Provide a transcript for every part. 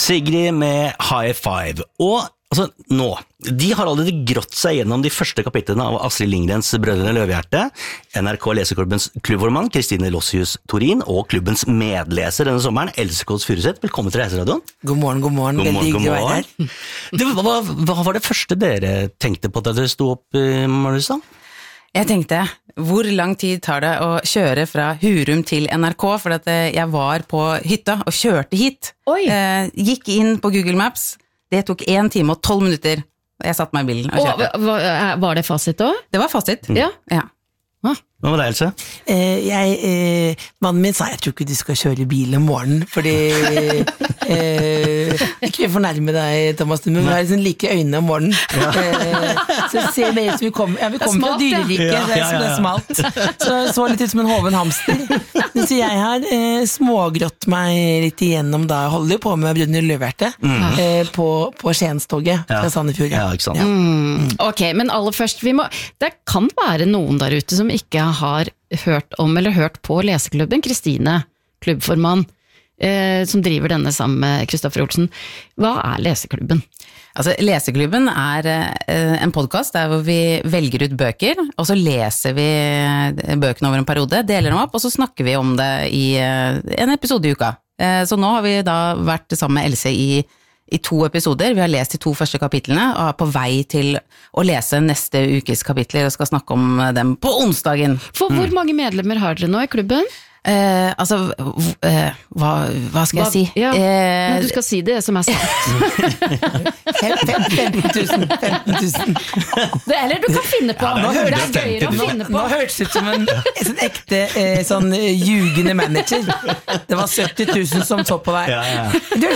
Sigrid med High Five. Og altså, nå, de har allerede grått seg gjennom de første kapitlene av Astrid Lindgrens Brødrene Løvehjerte, NRK Leseklubbens klubbformann Kristine Lossius Torin og klubbens medleser denne sommeren, Else Kåss Furuseth. Velkommen til Reiseradioen. God morgen. Veldig hyggelig å være her. Hva var det første dere tenkte på da dere stod opp, Marisa? Jeg tenkte, hvor lang tid tar det å kjøre fra Hurum til NRK, for at jeg var på hytta og kjørte hit. Gikk inn på Google Maps, det tok 1 time og 12 minutter, og jeg satt meg i bilen og kjørte. Var det fasit da? Det var fasit, ja. Hva var det, Else? Mannen min sa, jeg tror ikke du skal kjøre bil om morgenen, fordi ikke fornærme deg, Thomas, men vi har like øynene om morgenen. Så det ser mer ut som vi kommer fra dyreriket, det er smalt. Så litt ut som en hoven hamster. Så jeg har smågrått meg litt igjennom da, jeg holder jo på med Brødrene Løvehjerte på Skienstoget fra Sandefjord. Ja, ikke sant. Ok, men aller først, det kan være noen der ute som ikke har hørt om eller hørt på Leseklubben. Kristine, klubbformann, som driver denne sammen med Kristoffer Olsen. Hva er Leseklubben? Altså, Leseklubben er en podcast der hvor vi velger ut bøker, og så leser vi bøkene over en periode, deler dem opp, og så snakker vi om det i en episode i uka. Så nå har vi da vært sammen med Else i 2 episoder. Vi har lest de 2 første kapitlene og er på vei til å lese neste ukes kapitler og skal snakke om dem på onsdagen. For hvor mange medlemmer har dere nå i klubben? Hva skal jeg si? Ja, men du skal si det som er sant. 15 000. Eller du kan finne på. Det er gøyere å finne på. Nå hørtes det ut som en ekte sånn ljugende manager. Det var 70 000 som så på deg. Det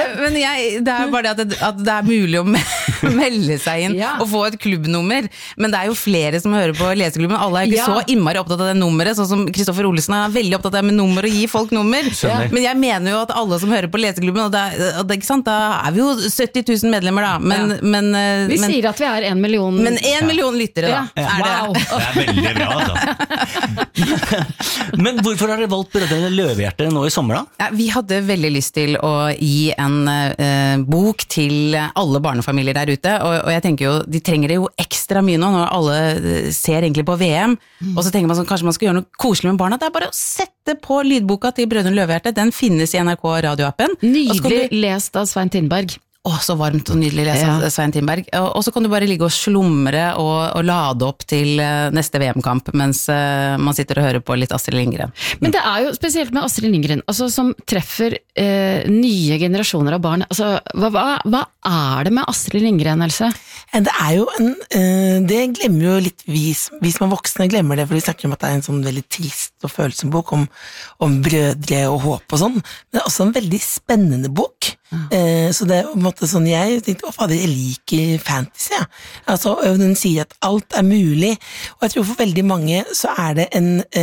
er bare det at det er mulig å melde seg inn og få et klubbnummer, men det er jo flere som hører på Leseklubben. Alle er ikke så innmari opptatt av det nummeret, sånn som Kristoffer Olsen er veldig opptatt av det med nummer og gi folk nummer. Men jeg mener jo at alle som hører på Leseklubben, og ikke sant, da er vi jo 70 000 medlemmer da, men vi sier at vi er 1 million. Men 1 million lyttere da, wow. Det er veldig bra, altså. Men hvorfor har dere valgt Brødrene Løvehjerte nå i sommer da? Ja, vi hadde veldig lyst til å gi en bok til alle barnefamilier der ute, og jeg tenker jo, de trenger det jo ekstra mye nå, når alle ser egentlig på VM, og så tenker man sånn, kanskje man skal gjøre noe koselig med barna, det er bare å sette på lydboka til Brødrene Løvehjerte, den finnes i NRK radioappen. Nydelig lest av Svein Tindberg. Så varmt og nydelig lest av Svein Tindberg. Og så kan du bare ligge og slumre og lade opp til neste VM-kamp, mens man sitter og hører på litt Astrid Lindgren. Men det er jo spesielt med Astrid Lindgren, altså, som treffer nye generasjoner av barn. Altså, hva er det med Astrid Lindgren, Else? Det er jo det glemmer jo litt vi som er voksne glemmer det, for vi snakker om at det er en sånn veldig trist og følsom bok om brødre og håp og sånn, men det er også en veldig spennende bok. Så det er på en måte sånn, jeg tenkte, fader, jeg liker fantasy, ja. Altså, den sier at alt er mulig, og jeg tror for veldig mange så er det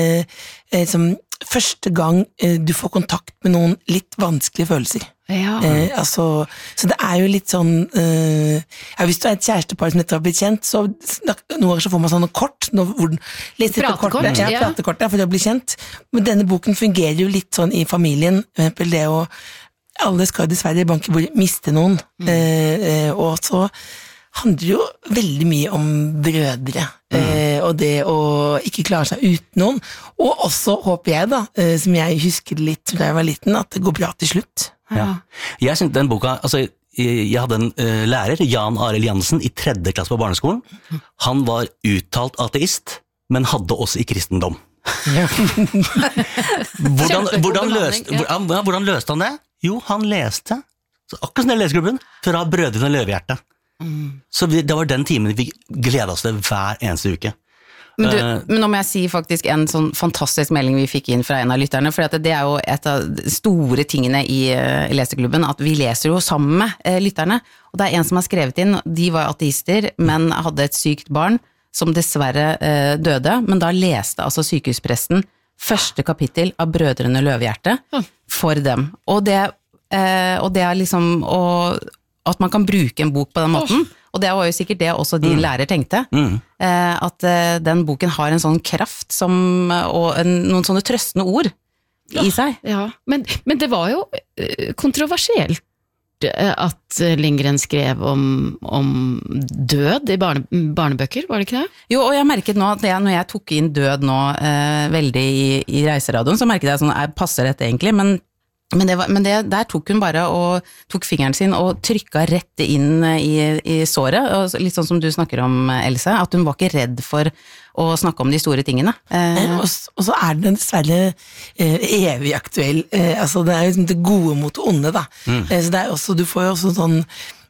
som første gang du får kontakt med noen litt vanskelige følelser. Så det er jo litt sånn hvis du er et kjærestepar som nettopp har blitt kjent, så noen ganger så får man sånne kort pratekort for å bli kjent, men denne boken fungerer jo litt sånn i familien, for eksempel det å alle skal dessverre i bankebordet miste noen, og så handler jo veldig mye om brødre, og det å ikke klare seg uten noen, og også håper jeg da, som jeg husker litt da jeg var liten, at det går bra til slutt. Jeg synes den boka, altså jeg hadde en lærer, Jan Arild Jansen, i 3. klasse på barneskolen. Han var uttalt ateist, men hadde også i kristendom. Hvordan løste han det? Jo, han leste, akkurat som den leseklubben, fra Brødrene Løvehjerte. Så det var den timen vi gledet oss til hver eneste uke. Men nå må jeg si faktisk en sånn fantastisk melding vi fikk inn fra en av lytterne, for det er jo et av de store tingene i Leseklubben, at vi leser jo sammen med lytterne, og det er en som har skrevet inn, de var ateister, men hadde et sykt barn, som dessverre døde, men da leste altså sykehuspresten første kapittel av Brødrene Løvehjerte for dem, og det er liksom at man kan bruke en bok på den måten, og det var jo sikkert det også din lærer tenkte, at den boken har en sånn kraft og noen sånne trøstende ord i seg. Ja, men det var jo kontroversielt at Lindgren skrev om død i barnebøker, var det ikke det? Jo, og jeg merket nå at når jeg tok inn død nå veldig i reiseradioen, så merket jeg sånn, passer dette egentlig, men der tok hun bare og tok fingeren sin og trykka rett inn i såret, og litt sånn som du snakker om, Else, at hun var ikke redd for å snakke om de store tingene. Og så den dessverre evig aktuell, altså det jo det gode mot det onde, da. Så det også, du får jo også sånn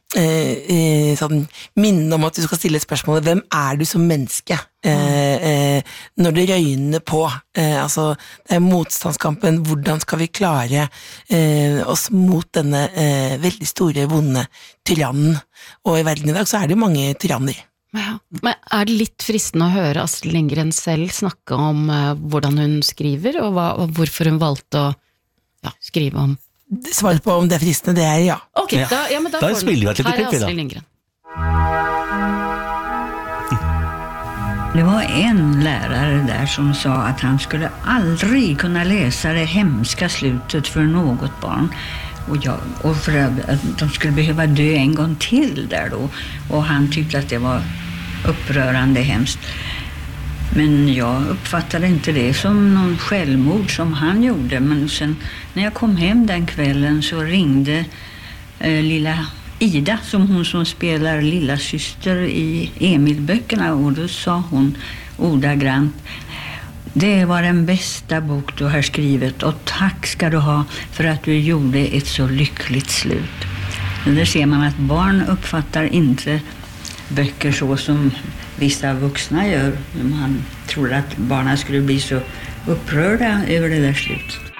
minne om at du skal stille spørsmålet, hvem du som menneske? Når det røyner på, altså det motstandskampen, hvordan skal vi klare oss mot denne veldig store, vonde tyrannen, og i verden i dag så det jo mange tyranner. Ja. Men det litt fristende å høre Astrid Lindgren selv snakke om hvordan hun skriver, og hvorfor hun valgte å skrive om? Svaret på om det fristende, det ja. Ok, men da spiller vi et lite klipp, da. Astrid Lindgren. Det var en lärare där som sa att han skulle aldrig kunna läsa det hemska slutet för något barn. Och för att de skulle behöva dö en gång till där då. Och han tyckte att det var upprörande hemskt. Men jag uppfattade inte det som någon självmord som han gjorde. Men sen när jag kom hem den kvällen så ringde lilla Ida, som spelar lilla syster i Emil-böckerna, och då sa hon ordagrant: det var den bästa bok du har skrivit, och tack ska du ha för att du gjorde ett så lyckligt slut. Men där ser man att barn uppfattar inte böcker så som vissa vuxna gör. Man tror att barnen skulle bli så upprörda över det där slutet.